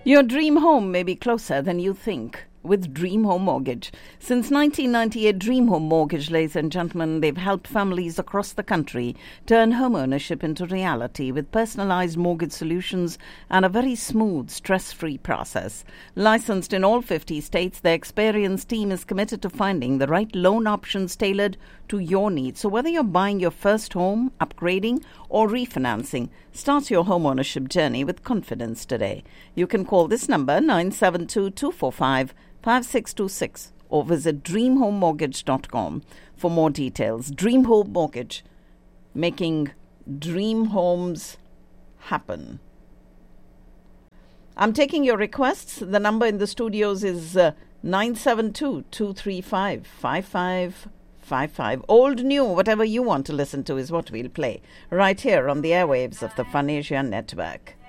Your dream home may be closer than you think with Dream Home Mortgage. Since 1998, Dream Home Mortgage, ladies and gentlemen, they've helped families across the country turn home ownership into reality with personalized mortgage solutions and a very smooth, stress-free process. Licensed in all 50 states, their experienced team is committed to finding the right loan options tailored to your needs. So whether you're buying your first home, upgrading, or refinancing, start your home ownership journey with confidence today. You can call this number 972-245-5626 or visit dreamhomemortgage.com for more details. Dream Home Mortgage, making dream homes happen. I'm taking your requests. The number in the studios is 972-235-5555. Old, new, whatever you want to listen to is what we'll play right here on the airwaves of the Fun Asia Network.